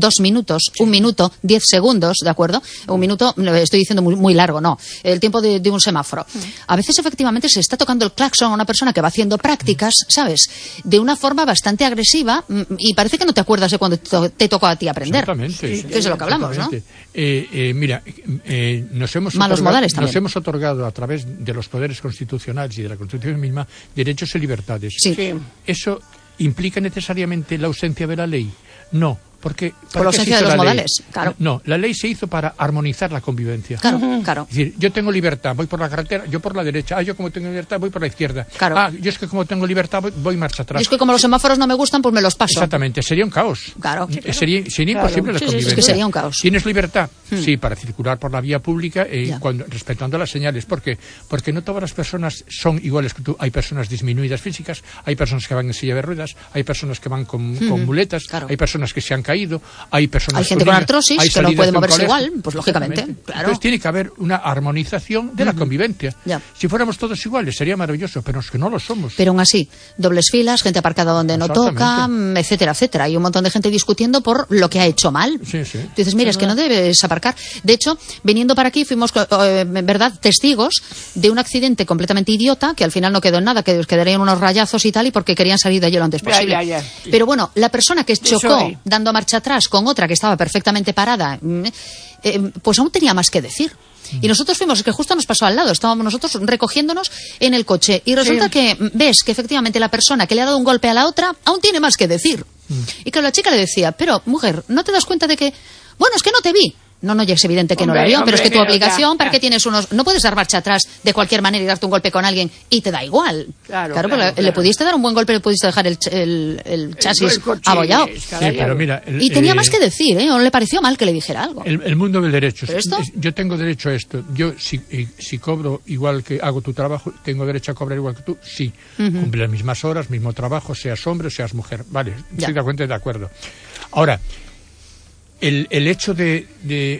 2 minutos, 1 minuto, 10 segundos, ¿de acuerdo? 1 minuto, estoy diciendo muy largo, no. El tiempo de un semáforo. A veces, efectivamente, se está tocando el claxon a una persona que va haciendo prácticas, ¿sabes? De una forma bastante agresiva y parece que no te acuerdas de cuando te tocó a ti aprender. Exactamente. Que es de lo que hablamos, ¿no? Mira, nos hemos otorgado a través de los poderes constitucionales y de la Constitución misma derechos y libertades. Sí. ¿Eso implica necesariamente la ausencia de la ley? No. Porque, por la ausencia de los modales, claro. No, la ley se hizo para armonizar la convivencia. Claro. Es decir, yo tengo libertad, voy por la carretera, yo por la derecha. Yo como tengo libertad, voy por la izquierda. Claro. Yo es que como tengo libertad, voy marcha atrás. Y es que como los semáforos no me gustan, pues me los paso. Exactamente, sería un caos. Claro. Sería imposible la convivencia. Es que sería un caos. ¿Tienes libertad? Sí, para circular por la vía pública respetando las señales. ¿Por qué? Porque no todas las personas son iguales que tú. Hay personas disminuidas físicas, hay personas que van en silla de ruedas, hay personas que van con muletas, hay personas que se han caído, hay gente con artrosis que no puede moverse igual, pues lógicamente. Claro. Entonces tiene que haber una armonización de la convivencia. Si fuéramos todos iguales sería maravilloso, pero es que no lo somos. Pero aún así, dobles filas, gente aparcada donde no toca, etcétera, etcétera. Hay un montón de gente discutiendo por lo que ha hecho mal. Sí. Tú dices, mira, es que no debes aparcar. De hecho, viniendo para aquí fuimos, verdad, testigos de un accidente completamente idiota que al final no quedó en nada, que quedarían unos rayazos y tal, y porque querían salir de allí lo antes posible. Pero bueno, la persona que chocó dando marcha atrás con otra que estaba perfectamente parada, pues aún tenía más que decir. Y nosotros fuimos, es que justo nos pasó al lado, estábamos nosotros recogiéndonos en el coche y resulta que ves que efectivamente la persona que le ha dado un golpe a la otra aún tiene más que decir. Y claro, la chica le decía, pero mujer, ¿no te das cuenta de que, bueno, es que no te vi? No, ya es evidente que no la vio, pero es que tu obligación, ¿para qué tienes unos...? No puedes dar marcha atrás de cualquier manera y darte un golpe con alguien y te da igual. Claro, pero le pudiste dar un buen golpe, le pudiste dejar el chasis abollado. Sí, pero mira... Y tenía más que decir, ¿eh? ¿O le pareció mal que le dijera algo? El mundo del derecho. ¿Esto? Yo tengo derecho a esto. Yo, si cobro igual que hago tu trabajo, ¿tengo derecho a cobrar igual que tú? Sí. Cumple las mismas horas, mismo trabajo, seas hombre o seas mujer. Vale, estoy de acuerdo. Ahora... El hecho de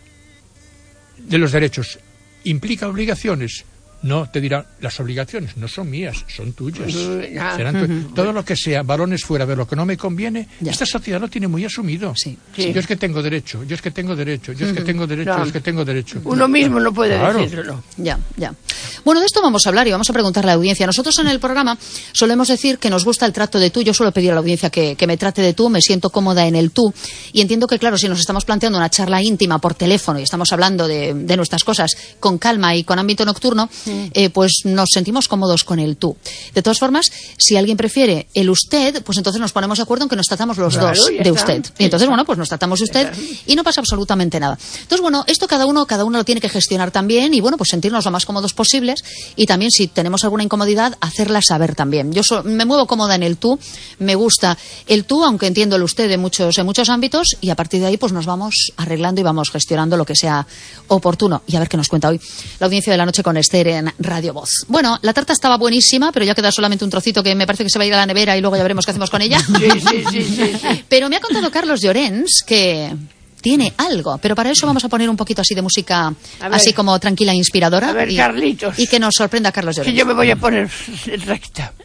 los derechos implica obligaciones. No, te dirán, las obligaciones no son mías, son tuyas. Todo lo que sea balones fuera de lo que no me conviene, esta sociedad lo tiene muy asumido. Yo es que tengo derecho, yo es que tengo derecho, yo es que tengo derecho, yo es que tengo derecho. Uno mismo no puede decirlo. Ya. Bueno, de esto vamos a hablar y vamos a preguntarle a la audiencia. Nosotros en el programa solemos decir que nos gusta el trato de tú. Yo suelo pedir a la audiencia que me trate de tú, me siento cómoda en el tú. Y entiendo que, claro, si nos estamos planteando una charla íntima por teléfono y estamos hablando de nuestras cosas con calma y con ámbito nocturno, pues nos sentimos cómodos con el tú. De todas formas, si alguien prefiere el usted, pues entonces nos ponemos de acuerdo en que nos tratamos los dos de usted. Y entonces, bueno, pues nos tratamos de usted y no pasa absolutamente nada. Entonces, bueno, esto cada uno lo tiene que gestionar también y, bueno, pues sentirnos lo más cómodos posibles y también, si tenemos alguna incomodidad, hacerla saber también. Yo me muevo cómoda en el tú, me gusta el tú, aunque entiendo el usted en muchos ámbitos, y a partir de ahí pues nos vamos arreglando y vamos gestionando lo que sea oportuno. Y a ver qué nos cuenta hoy la audiencia de la noche con Esther en Radio Voz. Bueno, la tarta estaba buenísima, pero ya queda solamente un trocito que me parece que se va a ir a la nevera y luego ya veremos qué hacemos con ella. Sí. Pero me ha contado Carlos Llorens que tiene algo, pero para eso vamos a poner un poquito así de música, así como tranquila e inspiradora. A ver, Carlitos. Y que nos sorprenda Carlos Llorens. Que yo me voy a poner recta.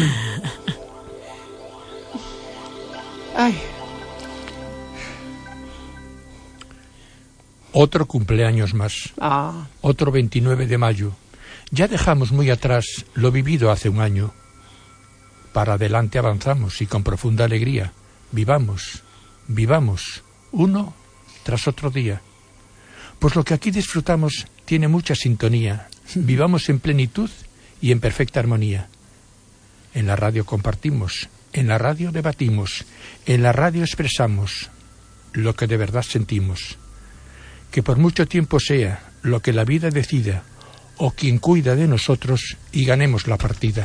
Ay. Otro cumpleaños más. Otro 29 de mayo. Ya dejamos muy atrás lo vivido hace un año. Para adelante avanzamos y con profunda alegría. Vivamos, uno tras otro día. Pues lo que aquí disfrutamos tiene mucha sintonía. Vivamos en plenitud y en perfecta armonía. En la radio compartimos, en la radio debatimos, en la radio expresamos lo que de verdad sentimos. Que por mucho tiempo sea lo que la vida decida, o quien cuida de nosotros y ganemos la partida.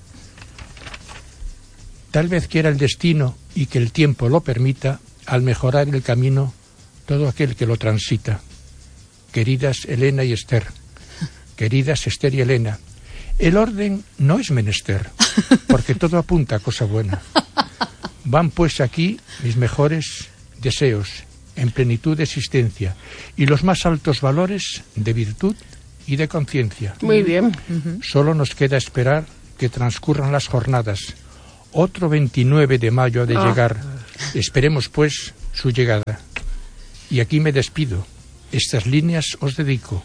Tal vez quiera el destino y que el tiempo lo permita, al mejorar el camino todo aquel que lo transita. Queridas Elena y Esther, queridas Esther y Elena, el orden no es menester, porque todo apunta a cosa buena. Van pues aquí mis mejores deseos, en plenitud de existencia, y los más altos valores de virtud y de conciencia. Muy bien. Solo nos queda esperar que transcurran las jornadas. Otro 29 de mayo ha de llegar. Esperemos, pues, su llegada. Y aquí me despido. Estas líneas os dedico.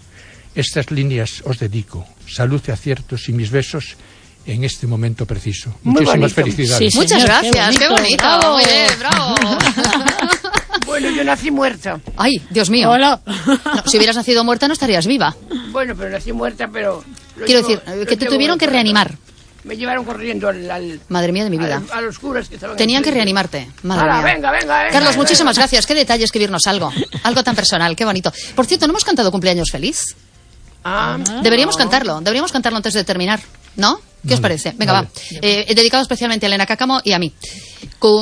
Salud y aciertos y mis besos en este momento preciso. Muchísimas felicidades. Sí, muchas gracias, qué bonito. Bravo. Muy bien, bravo. Bueno, yo nací muerta. Ay, Dios mío. Hola. No, si hubieras nacido muerta no estarías viva. Bueno, pero nací muerta, pero... Quiero decir, que te tuvieron que reanimar. Me llevaron corriendo al Madre mía de mi vida. a los curas que estaban... Tenían que reanimarte. Madre Hala, mía. venga. Carlos, muchísimas gracias. Qué detalle escribirnos algo. Algo tan personal, qué bonito. Por cierto, ¿no hemos cantado cumpleaños feliz? Deberíamos cantarlo antes de terminar, ¿no? ¿Qué os parece? Venga, vale. va. Dedicado especialmente a Elena Cáccamo y a mí.